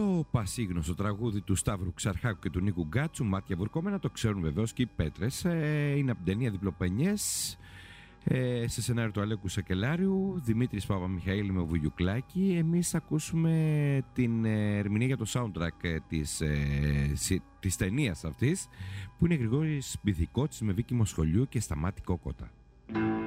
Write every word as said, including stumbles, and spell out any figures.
Το πασίγνωστο τραγούδι του Σταύρου Ξαρχάκου και του Νίκου Γκάτσου, «Μάτια βουρκόμενα», το ξέρουν βεβαίως και οι πέτρες. Ε, είναι από την ταινία Διπλοπενιές, ε, σε σενάριο του Αλέκου Σακελάριου, Δημήτρης Παπαμιχαήλ με Βουγιουκλάκη. Εμείς θα ακούσουμε την ε, ερμηνεία για το soundtrack ε, της, ε, της ταινίας αυτής, που είναι Γρηγόρης Μπιθικότσης με Βίκη Μοσχολιού και Σταμάτη Κόκοτα.